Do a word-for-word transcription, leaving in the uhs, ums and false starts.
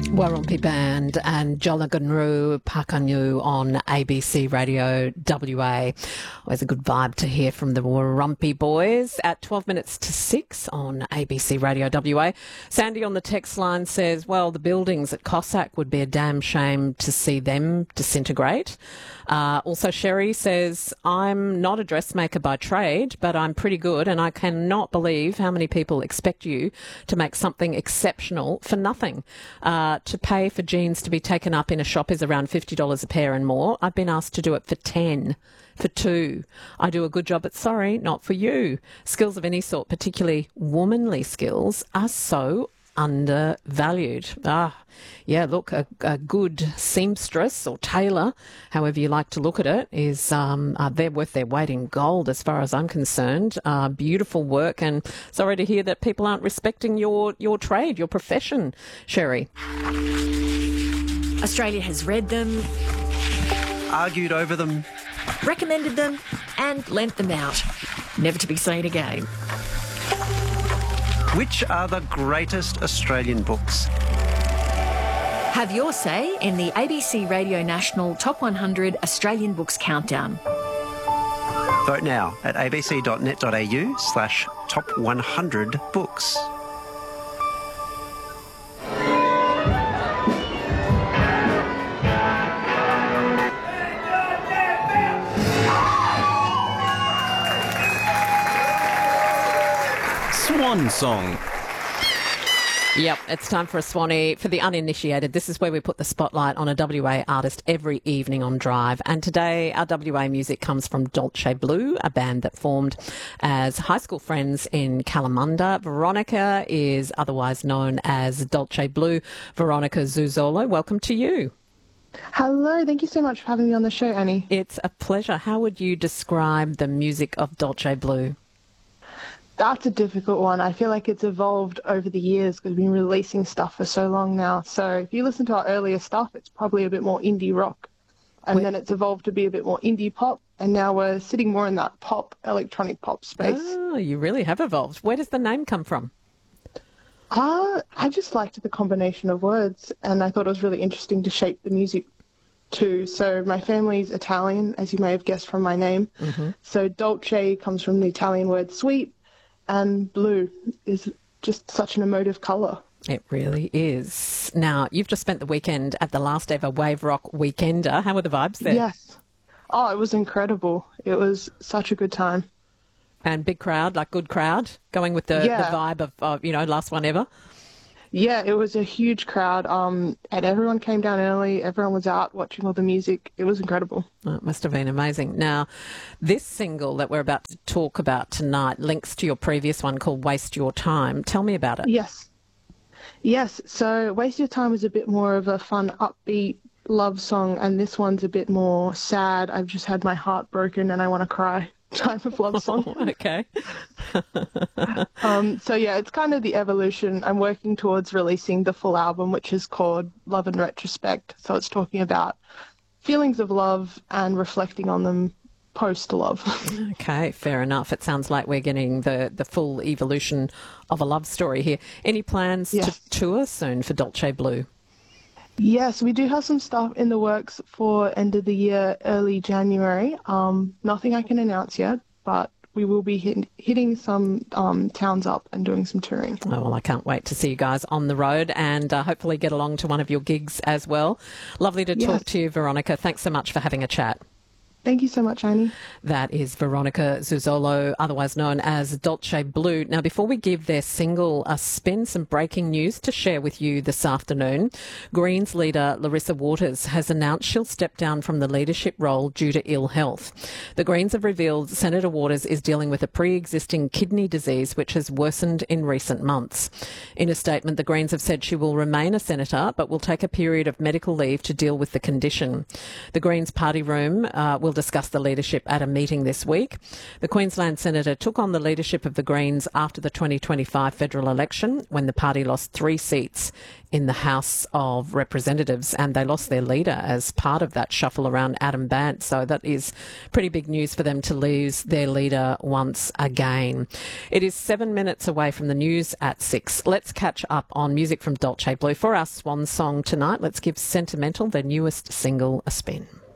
Warumpi Band and Jolaganru Pakanyu on A B C Radio W A. Always a good vibe to hear from the Warumpi boys at twelve minutes to six on A B C Radio W A. Sandy on the text line says, well, the buildings at Cossack would be a damn shame to see them disintegrate. Uh, also, Sherry says, I'm not a dressmaker by trade, but I'm pretty good, and I cannot believe how many people expect you to make something exceptional for nothing. Uh, to pay for jeans to be taken up in a shop is around fifty dollars a pair and more. I've been asked to do it for ten, for two. I do a good job, but sorry, not for you. Skills of any sort, particularly womanly skills, are so undervalued. Ah, yeah, look, a, a good seamstress or tailor, however you like to look at it, is um, uh, they're worth their weight in gold as far as I'm concerned. Uh, beautiful work, and sorry to hear that people aren't respecting your, your trade, your profession, Sherry. Australia has read them, argued over them, recommended them, and lent them out. Never to be seen again. Which are the greatest Australian books? Have your say in the A B C Radio National Top one hundred Australian Books Countdown. Vote now at abc.net.au slash top 100 books. Swan Song. Yep, it's time for a Swanee. For the uninitiated, this is where we put the spotlight on a W A artist every evening on Drive. And today, our W A music comes from Dolce Blue, a band that formed as high school friends in Kalamunda. Veronica is otherwise known as Dolce Blue. Veronica Zuzzolo, welcome to you. Hello, thank you so much for having me on the show, Annie. It's a pleasure. How would you describe the music of Dolce Blue? That's a difficult one. I feel like it's evolved over the years because we've been releasing stuff for so long now. So if you listen to our earlier stuff, it's probably a bit more indie rock. And Wait. then it's evolved to be a bit more indie pop. And now we're sitting more in that pop, electronic pop space. Oh, you really have evolved. Where does the name come from? Uh, I just liked the combination of words. And I thought it was really interesting to shape the music too. So my family's Italian, as you may have guessed from my name. Mm-hmm. So Dolce comes from the Italian word sweet. And blue is just such an emotive colour. It really is. Now, you've just spent the weekend at the last ever Wave Rock Weekender. How were the vibes there? Yes. Oh, it was incredible. It was such a good time. And big crowd, like good crowd, going with the, Yeah. the vibe of, of, you know, last one ever? Yeah, it was a huge crowd. Um, and everyone came down early. Everyone was out watching all the music. It was incredible. Oh, it must have been amazing. Now, this single that we're about to talk about tonight links to your previous one called Waste Your Time. Tell me about it. Yes. Yes, so Waste Your Time is a bit more of a fun, upbeat love song, and this one's a bit more sad. I've just had my heart broken and I want to cry type of love song. Oh, okay. um, so, yeah, it's kind of the evolution. I'm working towards releasing the full album, which is called Love in Retrospect. So it's talking about feelings of love and reflecting on them post-love. Okay, fair enough. It sounds like we're getting the, the full evolution of a love story here. Any plans Yes. to tour soon for Dolce Blue? Yes, we do have some stuff in the works for end of the year, early January. Um, nothing I can announce yet, but we will be hit, hitting some um, towns up and doing some touring. Oh, well, I can't wait to see you guys on the road and uh, hopefully get along to one of your gigs as well. Lovely to Yes. talk to you, Veronica. Thanks so much for having a chat. Thank you so much, Annie. That is Veronica Zuzzolo, otherwise known as Dolce Blue. Now, before we give their single a spin, some breaking news to share with you this afternoon. Greens leader Larissa Waters has announced she'll step down from the leadership role due to ill health. The Greens have revealed Senator Waters is dealing with a pre-existing kidney disease which has worsened in recent months. In a statement, the Greens have said she will remain a senator but will take a period of medical leave to deal with the condition. The Greens party room uh, will will discuss the leadership at a meeting this week. The Queensland Senator took on the leadership of the Greens after the twenty twenty-five federal election, when the party lost three seats in the House of Representatives, and they lost their leader as part of that shuffle around Adam Bandt. So that is pretty big news for them to lose their leader once again. It is seven minutes away from the news at six. Let's catch up on music from Dolce Blue. For our swan song tonight, let's give Sentimental, their newest single, a spin.